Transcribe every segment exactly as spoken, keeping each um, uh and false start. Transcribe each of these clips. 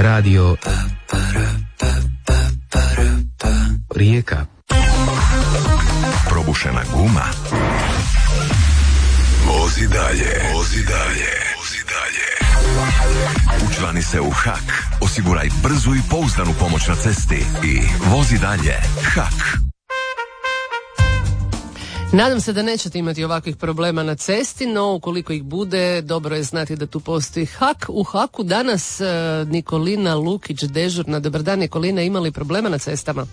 Radio Rijeka. Probušena guma. Vozi dalje, vozi dalje, vozi dalje. Učlani se u H A K. Osiguraj brzu i pouzdanu pomoć na cesti i vozi dalje. H A K. Nadam se da nećete imati ovakvih problema na cesti, no ukoliko ih bude, dobro je znati da tu postoji H A K. U H A K-u danas uh, Nikolina Lukić, dežurna. Dobar dan, Nikolina, imali problema na cestama?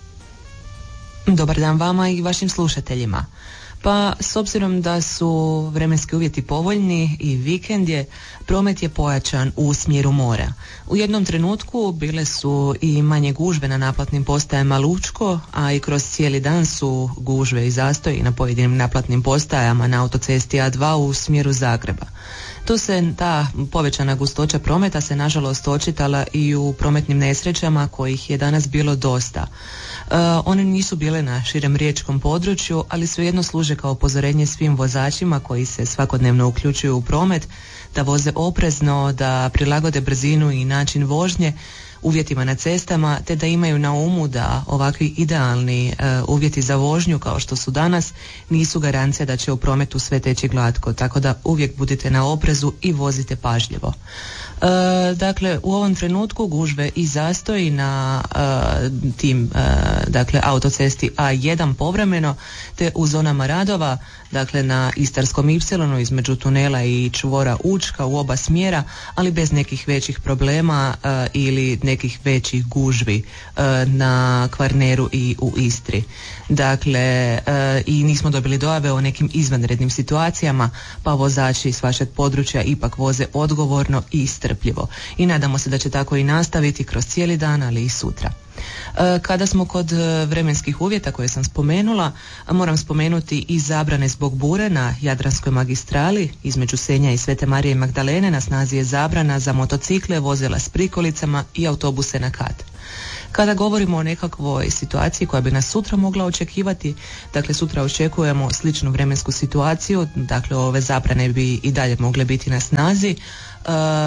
Dobar dan vama i vašim slušateljima. Pa, s obzirom da su vremenski uvjeti povoljni i vikend je, promet je pojačan u smjeru mora. U jednom trenutku bile su i manje gužve na naplatnim postajama Lučko, a i kroz cijeli dan su gužve i zastoji na pojedinim naplatnim postajama na autocesti A dva u smjeru Zagreba. Tu se ta povećana gustoća prometa se nažalost očitala i u prometnim nesrećama kojih je danas bilo dosta. Uh, one nisu bile na širem riječkom području, ali svejedno služe kao upozorenje svim vozačima koji se svakodnevno uključuju u promet, da voze oprezno, da prilagode brzinu i način vožnje uvjetima na cestama, te da imaju na umu da ovakvi idealni uh, uvjeti za vožnju kao što su danas nisu garancija da će u prometu sve teći glatko, tako da uvijek budite na oprezu i vozite pažljivo. Uh, dakle, u ovom trenutku gužve i zastoji na uh, tim uh, dakle autocesti A jedan povremeno, te u zonama radova, dakle na Istarskom ipsilonu između tunela i čvora Učka u oba smjera, ali bez nekih većih problema uh, ili nekih većih gužvi uh, na Kvarneru i u Istri. Dakle, uh, i nismo dobili dojave o nekim izvanrednim situacijama, pa vozači s vašeg područja ipak voze odgovorno i strpljivo. I nadamo se da će tako i nastaviti kroz cijeli dan, ali i sutra. Kada smo kod vremenskih uvjeta koje sam spomenula, moram spomenuti i zabrane zbog bure na Jadranskoj magistrali između Senja i Svete Marije i Magdalene. Na snazi je zabrana za motocikle, vozila s prikolicama i autobuse na kat. Kada govorimo o nekakvoj situaciji koja bi nas sutra mogla očekivati, dakle sutra očekujemo sličnu vremensku situaciju, dakle ove zabrane bi i dalje mogle biti na snazi, uh,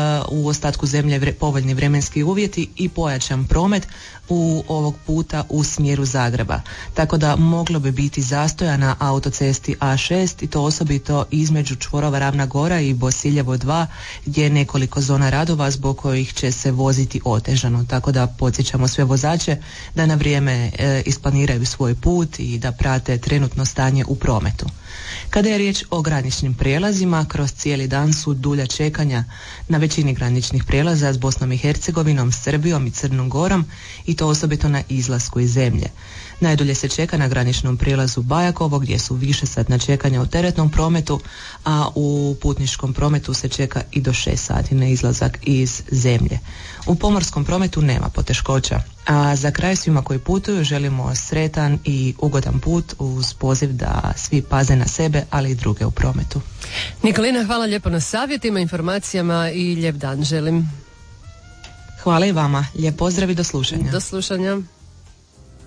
u ostatku zemlje vre, povoljni vremenski uvjeti i pojačan promet u ovog puta u smjeru Zagreba. Tako da moglo bi biti zastoja na autocesti A šest i to osobito između čvorova Ravna Gora i Bosiljevo dva, gdje je nekoliko zona radova zbog kojih će se voziti otežano. Tako da podsjećamo sve vozače da na vrijeme e, isplaniraju svoj put i da prate trenutno stanje u prometu. Kada je riječ o graničnim prijelazima, kroz cijeli dan su dulja čekanja na većini graničnih prijelaza s Bosnom i Hercegovinom, Srbijom i Crnom Gorom, i to osobito na izlasku iz zemlje. Najdulje se čeka na graničnom prijelazu Bajakovo, gdje su višesatna čekanja u teretnom prometu, a u putničkom prometu se čeka i do šest sati na izlazak iz zemlje. U pomorskom prometu nema poteškoća. A za kraj svima koji putuju želimo sretan i ugodan put uz poziv da svi paze na sebe, ali i druge u prometu. Nikolina, hvala lijepo na savjetima, informacijama i lijep dan želim. Hvala i vama. Lijep pozdrav i do slušanja. Do slušanja.